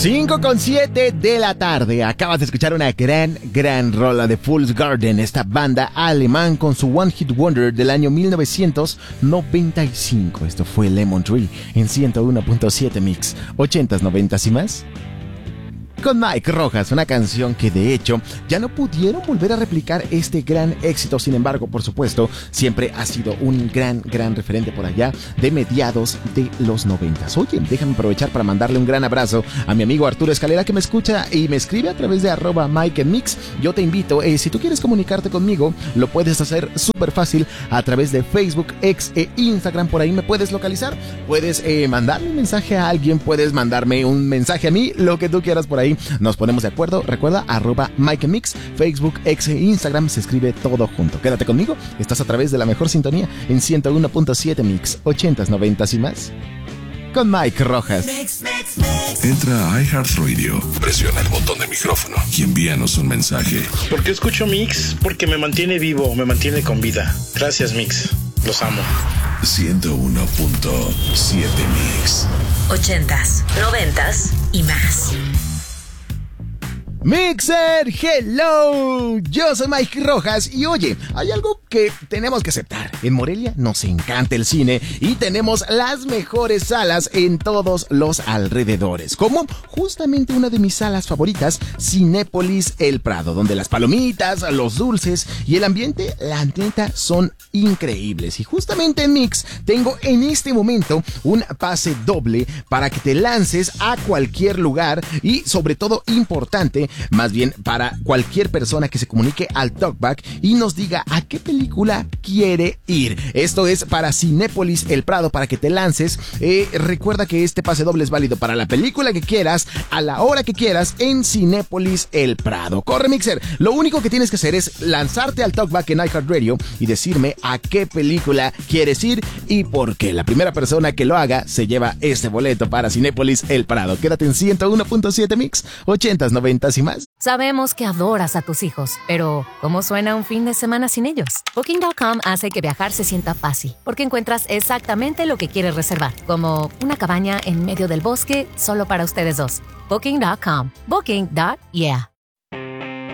5:07 de la tarde. Acabas de escuchar una gran rola de Fool's Garden, esta banda alemán con su One Hit Wonder del año 1995. Esto fue Lemon Tree en 101.7 Mix, 80s, 90s y más. Con Mike Rojas, una canción que de hecho ya no pudieron volver a replicar este gran éxito. Sin embargo, por supuesto, siempre ha sido un gran referente por allá de mediados de los 90s. Oye, déjame aprovechar para mandarle un gran abrazo a mi amigo Arturo Escalera, que me escucha y me escribe a través de @MikeMix. Yo te invito, si tú quieres comunicarte conmigo, lo puedes hacer súper fácil a través de Facebook, X e Instagram. Por ahí me puedes localizar, puedes mandarme un mensaje a alguien, puedes mandarme un mensaje a mí, lo que tú quieras por ahí. Nos ponemos de acuerdo. Recuerda, @MikeMix, Facebook, X e Instagram, se escribe todo junto. Quédate conmigo, estás a través de la mejor sintonía en 101.7 Mix, 80s, 90s y más. Con Mike Rojas. Entra a iHeartRadio, presiona el botón de micrófono y envíanos un mensaje. ¿Por qué escucho Mix? Porque me mantiene vivo, me mantiene con vida. Gracias, Mix. Los amo. 101.7 Mix. 80s, 90s y más. Mixer, hello, yo soy Mike Rojas y oye, hay algo que tenemos que aceptar. En Morelia nos encanta el cine y tenemos las mejores salas en todos los alrededores, como justamente una de mis salas favoritas, Cinépolis El Prado, donde las palomitas, los dulces y el ambiente, la neta, son increíbles. Y justamente en Mix tengo en este momento un pase doble para que te lances a cualquier lugar y sobre todo importante, más bien para cualquier persona que se comunique al Talkback y nos diga a qué película quiere ir. Esto es para Cinépolis El Prado, para que te lances. Recuerda que este pase doble es válido para la película que quieras, a la hora que quieras, en Cinépolis El Prado. Corre, Mixer, lo único que tienes que hacer es lanzarte al Talkback en iHeartRadio y decirme a qué película quieres ir y por qué. La primera persona que lo haga se lleva este boleto para Cinépolis El Prado. Quédate en 101.7 Mix, 80s, 90s y más. Sabemos que adoras a tus hijos, pero ¿cómo suena un fin de semana sin ellos? Booking.com hace que viajar se sienta fácil, porque encuentras exactamente lo que quieres reservar, como una cabaña en medio del bosque solo para ustedes dos. Booking.com. Booking.yeah.